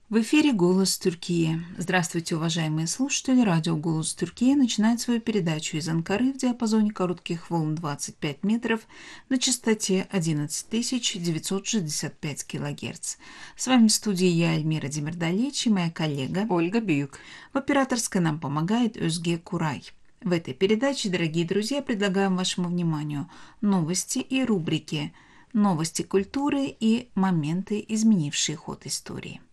В эфире «Голос Турции». Здравствуйте, уважаемые слушатели. Радио «Голос Турции» начинает свою передачу из Анкары в диапазоне коротких волн 25 метров на частоте 11965 килогерц. С вами в студии я, Эльмира Демирдалич, и моя коллега Ольга Бьюк. В операторской нам помогает Özge Курай. В этой передаче, дорогие друзья, предлагаем вашему вниманию новости и рубрики «Новости культуры» и «Моменты, изменившие ход истории».